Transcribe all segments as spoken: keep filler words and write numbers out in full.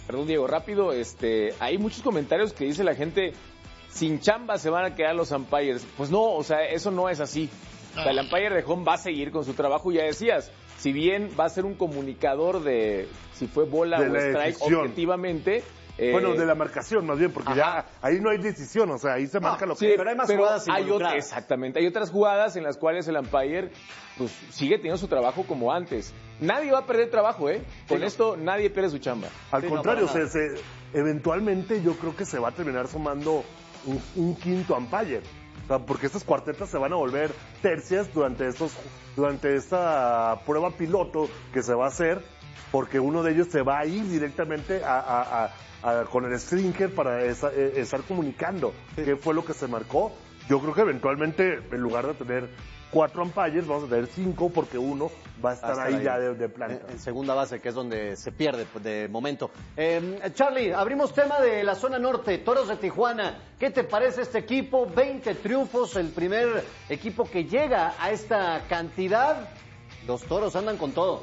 perdón Diego, rápido, este, hay muchos comentarios que dice la gente, sin chamba se van a quedar los umpires. Pues no, o sea, eso no es así. O sea, el umpire de home va a seguir con su trabajo, ya decías, si bien va a ser un comunicador de si fue bola de o strike decisión. Objetivamente. Eh, bueno, de la marcación más bien, porque ajá. ya ahí no hay decisión, o sea, ahí se marca no, lo que sí, es. pero hay más pero jugadas hay otras, exactamente, hay otras jugadas en las cuales el umpire pues sigue teniendo su trabajo como antes. Nadie va a perder trabajo, ¿eh? Con sí, esto no. nadie pierde su chamba. Al sí, contrario, no, se, se, eventualmente yo creo que se va a terminar sumando un, un quinto umpire. O sea, porque estas cuartetas se van a volver tercias durante estos, durante esta prueba piloto que se va a hacer, porque uno de ellos se va a ir directamente a, a, a, a con el stringer para esa, eh, estar comunicando sí. qué fue lo que se marcó. Yo creo que eventualmente, en lugar de tener cuatro umpires, vamos a tener cinco, porque uno va a estar, estar ahí, ahí ya de, de planta. En, en segunda base, que es donde se pierde de momento. Eh, Charlie, abrimos tema de la zona norte, Toros de Tijuana. ¿Qué te parece este equipo? veinte triunfos, el primer equipo que llega a esta cantidad. Los Toros andan con todo.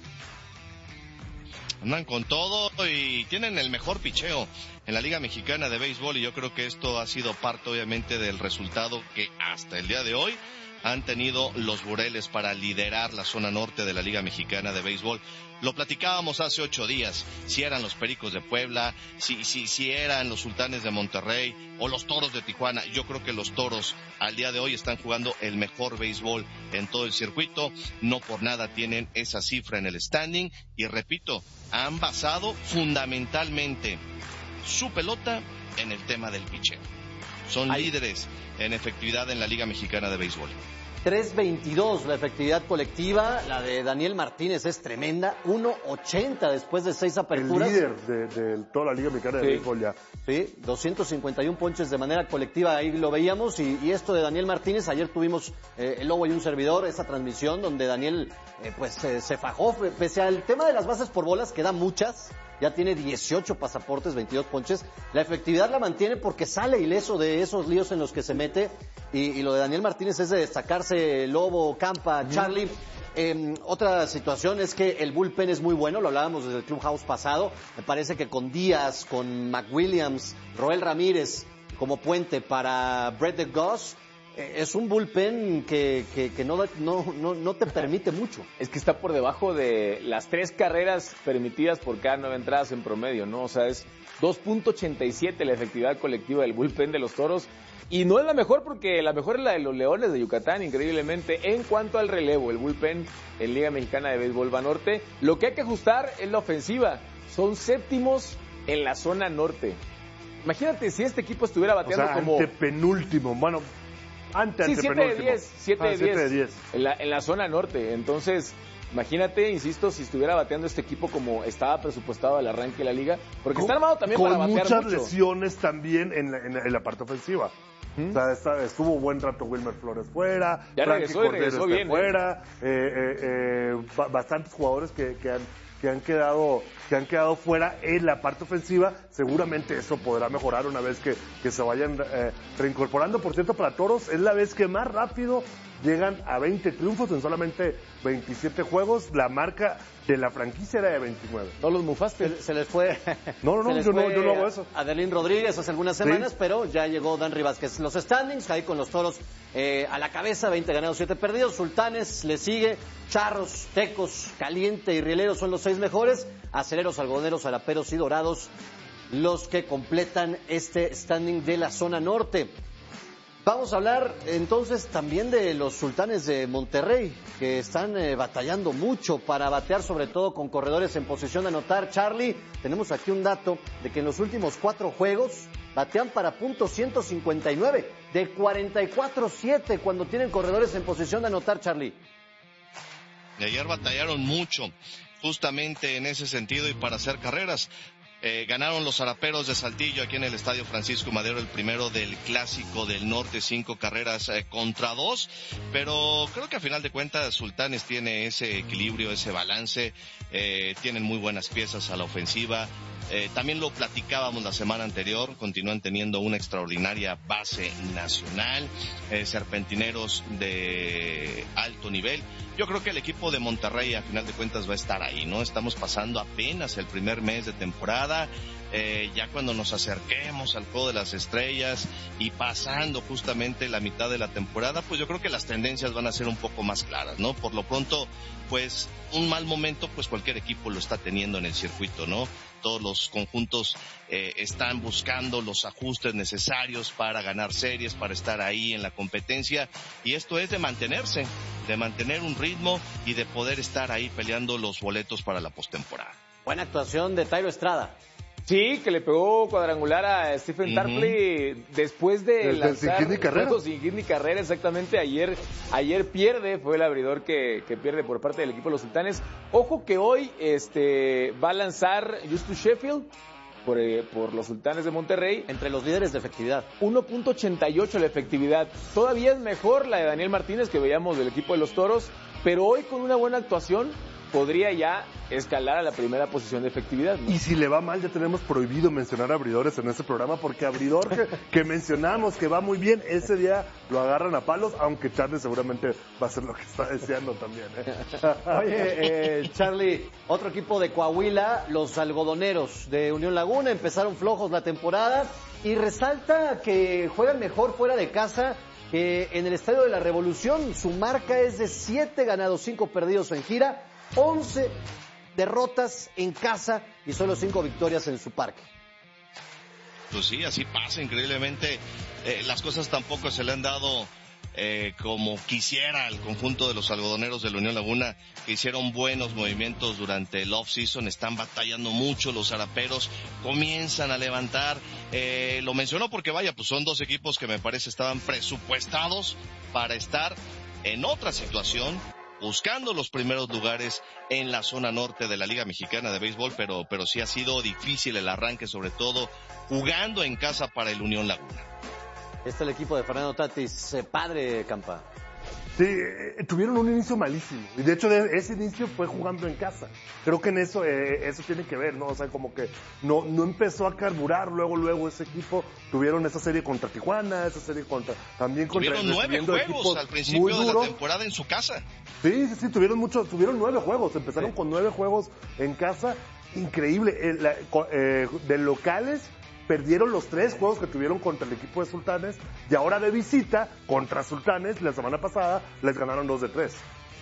Andan con todo y tienen el mejor picheo en la Liga Mexicana de Béisbol, y yo creo que esto ha sido parte obviamente del resultado que hasta el día de hoy han tenido los Bureles para liderar la zona norte de la Liga Mexicana de Béisbol. Lo platicábamos hace ocho días, si eran los Pericos de Puebla, si, si, si eran los Sultanes de Monterrey o los Toros de Tijuana. Yo creo que los Toros al día de hoy están jugando el mejor béisbol en todo el circuito, no por nada tienen esa cifra en el standing, y repito, han basado fundamentalmente su pelota en el tema del picheo. Son Ay. líderes en efectividad en la Liga Mexicana de Béisbol. tres veintidós la efectividad colectiva, la de Daniel Martínez es tremenda, uno ochenta después de seis aperturas. El líder de, de toda la Liga Mexicana de sí. Béisbol ya. Sí, doscientos cincuenta y uno ponches de manera colectiva, ahí lo veíamos, y, y esto de Daniel Martínez, ayer tuvimos eh, el Lobo y un servidor, esa transmisión donde Daniel eh, pues eh, se fajó, pese al tema de las bases por bolas, que da muchas, ya tiene dieciocho pasaportes, veintidós ponches, la efectividad la mantiene porque sale ileso de esos líos en los que se mete, y, y lo de Daniel Martínez es de destacarse. Lobo, Campa, Charlie. Eh, otra situación es que el bullpen es muy bueno, lo hablábamos desde el Clubhouse pasado, me parece que con Díaz, con McWilliams, Roel Ramírez como puente para Brett de Goss, eh, es un bullpen que, que, que no, no, no, no te permite mucho. Es que está por debajo de las tres carreras permitidas por cada nueve entradas en promedio, ¿no? O sea, es dos punto ochenta y siete la efectividad colectiva del bullpen de los Toros. Y no es la mejor, porque la mejor es la de los Leones de Yucatán, increíblemente. En cuanto al relevo, el bullpen en Liga Mexicana de Béisbol Banorte, lo que hay que ajustar es la ofensiva. Son séptimos en la zona norte. Imagínate si este equipo estuviera bateando, o sea, como... antepenúltimo, bueno, ante, sí, antepenúltimo. siete de diez, siete ah, de diez en la, en la zona norte. Entonces, imagínate, insisto, si estuviera bateando este equipo como estaba presupuestado al arranque de la liga, porque con, está armado también para batear mucho. Con muchas lesiones también en la, en la, en la parte ofensiva. ¿Mm? O sea, está, estuvo buen rato Wilmer Flores fuera, ya Frankie regresó, Cordero regresó está bien, fuera, eh, eh, eh, bastantes jugadores que, que han que han quedado que han quedado fuera en la parte ofensiva. Seguramente eso podrá mejorar una vez que, que se vayan eh, reincorporando. Por cierto, para Toros es la vez que más rápido llegan a veinte triunfos en solamente veintisiete juegos. La marca de la franquicia era de veintinueve. ¿No los mufaste? Se, se les fue. No, no, no, yo no, yo no hago eso. Adelín Rodríguez hace algunas semanas, ¿sí? Pero ya llegó Danry Vázquez. Los standings, ahí con los Toros eh, a la cabeza, veinte ganados, siete perdidos. Sultanes le sigue, Charros, Tecos, Caliente y Rieleros son los seis mejores. Aceleros, Algodoneros, Araperos y Dorados los que completan este standing de la zona norte. Vamos a hablar entonces también de los Sultanes de Monterrey, que están eh, batallando mucho para batear, sobre todo con corredores en posición de anotar. Charlie, tenemos aquí un dato de que en los últimos cuatro juegos batean para punto ciento cincuenta y nueve, de cuarenta y cuatro siete cuando tienen corredores en posición de anotar, Charlie. Y ayer batallaron mucho, justamente en ese sentido y para hacer carreras. Eh, ganaron los Araperos de Saltillo aquí en el Estadio Francisco Madero, el primero del Clásico del Norte, cinco carreras eh, contra dos, pero creo que a final de cuentas Sultanes tiene ese equilibrio, ese balance, eh, tienen muy buenas piezas a la ofensiva, Eh, también lo platicábamos la semana anterior, continúan teniendo una extraordinaria base nacional, eh, serpentineros de alto nivel. Yo creo que el equipo de Monterrey a final de cuentas va a estar ahí, ¿no? Estamos pasando apenas el primer mes de temporada, eh, ya cuando nos acerquemos al juego de las estrellas y pasando justamente la mitad de la temporada, pues yo creo que las tendencias van a ser un poco más claras, ¿no? Por lo pronto, pues un mal momento, pues cualquier equipo lo está teniendo en el circuito, ¿no? Todos los conjuntos eh, están buscando los ajustes necesarios para ganar series, para estar ahí en la competencia, y esto es de mantenerse, de mantener un ritmo y de poder estar ahí peleando los boletos para la postemporada. Buena actuación de Thairo Estrada. Sí, que le pegó cuadrangular a Stephen uh-huh. Tarpley después de Desde lanzar sin hit ni carrera. sin hit ni carrera, exactamente. Ayer, ayer pierde, fue el abridor que, que pierde por parte del equipo de los Sultanes. Ojo que hoy este va a lanzar Justus Sheffield por, eh, por los Sultanes de Monterrey. Entre los líderes de efectividad. uno punto ochenta y ocho la efectividad. Todavía es mejor la de Daniel Martínez que veíamos del equipo de los Toros, pero hoy con una buena actuación podría ya escalar a la primera posición de efectividad, ¿no? Y si le va mal, ya tenemos prohibido mencionar abridores en este programa, porque abridor que, que mencionamos que va muy bien, ese día lo agarran a palos, aunque Charlie seguramente va a hacer lo que está deseando también, ¿eh? Oye, eh, Charlie, otro equipo de Coahuila, los algodoneros de Unión Laguna, empezaron flojos la temporada y resalta que juegan mejor fuera de casa que en el Estadio de la Revolución. Su marca es de siete ganados, cinco perdidos en gira, once derrotas en casa y solo cinco victorias en su parque. Pues sí, así pasa increíblemente. Eh, las cosas tampoco se le han dado eh, como quisiera al conjunto de los algodoneros de la Unión Laguna, que hicieron buenos movimientos durante el off-season. Están batallando mucho los zaraperos, comienzan a levantar. Eh, lo menciono porque vaya, pues son dos equipos que me parece estaban presupuestados para estar en otra situación, buscando los primeros lugares en la zona norte de la Liga Mexicana de Béisbol, pero, pero sí ha sido difícil el arranque, sobre todo jugando en casa para el Unión Laguna. Este es el equipo de Fernando Tatis, eh, padre Campa. Sí, eh, tuvieron un inicio malísimo. Y de hecho, de, ese inicio fue jugando en casa. Creo que en eso eh, eso tiene que ver, ¿no? O sea, como que no no empezó a carburar luego, luego ese equipo. Tuvieron esa serie contra Tijuana, esa serie contra... También contra... Tuvieron nueve juegos al principio de la temporada en su casa. Sí, sí, sí, tuvieron mucho, tuvieron nueve juegos. Empezaron sí. con nueve juegos en casa. Increíble. Eh, la, eh, de locales... Perdieron los tres juegos que tuvieron contra el equipo de Sultanes y ahora de visita contra Sultanes la semana pasada les ganaron dos de tres.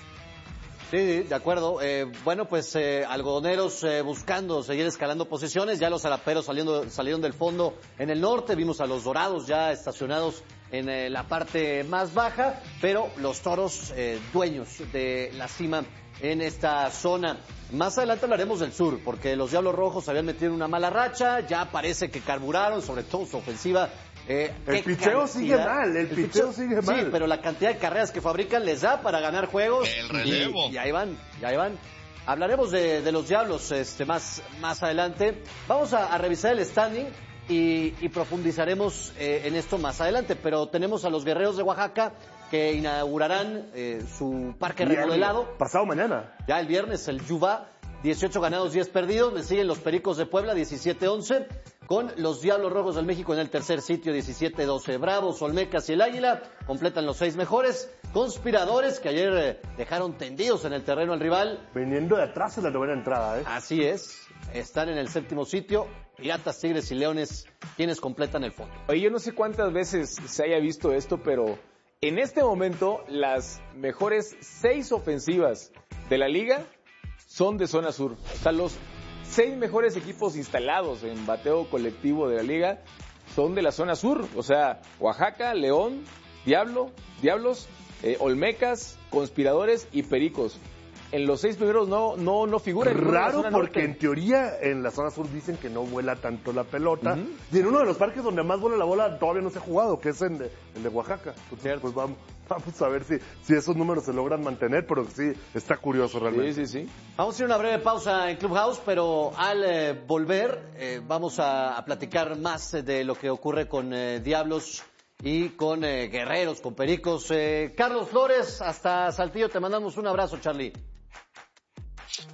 Sí, de acuerdo. Eh, bueno, pues eh, algodoneros eh, buscando seguir escalando posiciones. Ya los zaraperos saliendo, salieron del fondo en el norte. Vimos a los dorados ya estacionados en eh, la parte más baja, pero los toros eh, dueños de la cima en esta zona. Más adelante hablaremos del sur, porque los Diablos Rojos habían metido una mala racha, ya parece que carburaron, sobre todo su ofensiva. Eh, el picheo sigue mal, el, el picheo, picheo sigue mal. Sí, pero la cantidad de carreras que fabrican les da para ganar juegos. El relevo. Y, y ahí van, y ahí van. Hablaremos de, de los Diablos este, más, más adelante. Vamos a, a revisar el standing y, y profundizaremos eh, en esto más adelante, pero tenemos a los Guerreros de Oaxaca, que inaugurarán eh, su parque viernes, remodelado. Pasado mañana. Ya el viernes, el Yuba, dieciocho ganados, diez perdidos. Le siguen los Pericos de Puebla, diecisiete once. Con los Diablos Rojos del México en el tercer sitio, diecisiete doce. Bravos, Olmecas y el Águila completan los seis mejores. Conspiradores, que ayer eh, dejaron tendidos en el terreno al rival. Viniendo de atrás en la novena entrada, ¿eh? Así es. Están en el séptimo sitio. Piratas, Tigres y Leones, quienes completan el fondo. Oye, yo no sé cuántas veces se haya visto esto, pero... En este momento, las mejores seis ofensivas de la liga son de zona sur. O sea, los seis mejores equipos instalados en bateo colectivo de la liga son de la zona sur. O sea, Oaxaca, León, Diablo, Diablos, eh, Olmecas, Conspiradores y Pericos. En los seis primeros no no no figura. Raro, porque en teoría en la zona sur dicen que no vuela tanto la pelota. Uh-huh. Y en uno de los parques donde más vuela la bola todavía no se ha jugado, que es en de, el de Oaxaca. Entonces, pues vamos, vamos a ver si, si esos números se logran mantener, pero sí, está curioso realmente. Sí, sí, sí. Vamos a hacer una breve pausa en Clubhouse, pero al eh, volver eh, vamos a, a platicar más de lo que ocurre con eh, Diablos y con eh, Guerreros, con Pericos. Eh, Carlos Flores, hasta Saltillo, te mandamos un abrazo, Charlie.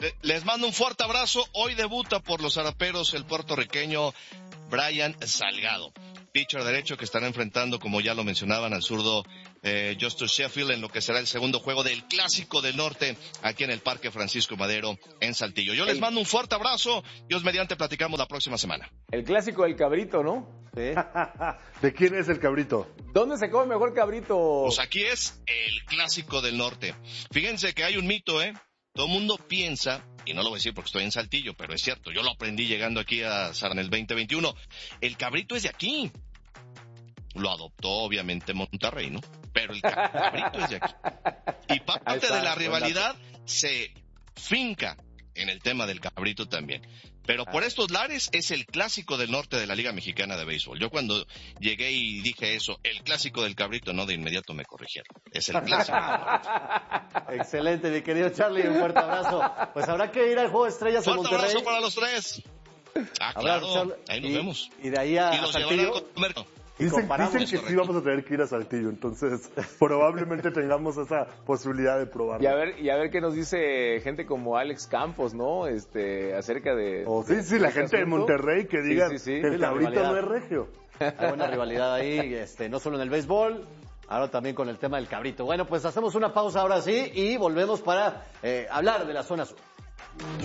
Les mando un fuerte abrazo. Hoy debuta por los Zaraperos el puertorriqueño Brian Salgado, pitcher derecho que estará enfrentando, como ya lo mencionaban, al zurdo eh, Justus Sheffield en lo que será el segundo juego del Clásico del Norte aquí en el Parque Francisco Madero en Saltillo. Yo les mando un fuerte abrazo. Dios mediante, platicamos la próxima semana. El clásico del cabrito, ¿no? Sí. ¿De quién es el cabrito? ¿Dónde se come mejor cabrito? Pues aquí es el Clásico del Norte. Fíjense que hay un mito, ¿eh? Todo el mundo piensa, y no lo voy a decir porque estoy en Saltillo, pero es cierto, yo lo aprendí llegando aquí a San el veinte veintiuno. El cabrito es de aquí. Lo adoptó obviamente Monterrey, ¿no? Pero el cabrito es de aquí. Y parte está, de la rivalidad se finca en el tema del cabrito también. Pero por estos lares es el Clásico del Norte de la Liga Mexicana de Béisbol. Yo cuando llegué y dije eso, el Clásico del Cabrito, no, de inmediato me corrigieron. Es el Clásico del Norte. Excelente, mi querido Charlie, un fuerte abrazo. Pues habrá que ir al Juego de Estrellas en Fuerte Monterrey. abrazo para los tres. Ah, Abrazo, claro, Charlie. ahí nos y, vemos. Y de ahí a, Y a los llevarán Saltillo. a comer. Dicen, comparamos, dicen que sí vamos a tener que ir a Saltillo, entonces probablemente tengamos esa posibilidad de probarlo. Y a ver, y a ver qué nos dice gente como Alex Campos, ¿no? Este, acerca de... O sí, sí, la este gente de asunto. Monterrey que diga Sí, sí, sí. que el Sí, la cabrito rivalidad. no es regio. Hay buena rivalidad ahí, este, no solo en el béisbol, ahora también con el tema del cabrito. Bueno, pues hacemos una pausa ahora sí y volvemos para eh, hablar de la zona sur.